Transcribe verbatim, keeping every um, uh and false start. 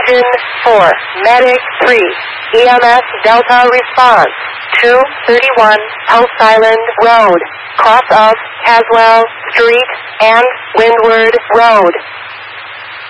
Engine four, Medic three, E M S Delta response, two thirty-one Post Island Road, cross of Caswell Street and Windward Road.